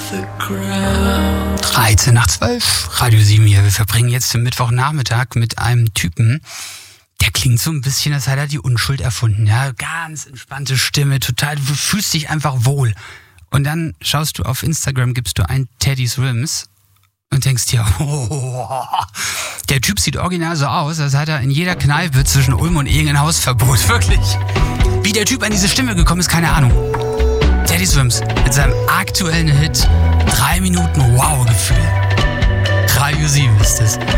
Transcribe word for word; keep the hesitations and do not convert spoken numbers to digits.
dreizehn nach zwölf, Radio sieben hier. Wir verbringen jetzt den Mittwochnachmittag mit einem Typen, der klingt so ein bisschen, als hätte er die Unschuld erfunden. Ja, ganz entspannte Stimme, total, du fühlst dich einfach wohl. Und dann schaust du auf Instagram, gibst du ein Teddy's Rims und denkst dir, oh, der Typ sieht original so aus, als hätte er in jeder Kneipe zwischen Ulm und Egen ein Hausverbot, wirklich. Wie der Typ an diese Stimme gekommen ist, keine Ahnung. Teddy's Rims mit seinem aktuellen Hit drei Minuten Wow-Gefühl. Radio sieben ist es.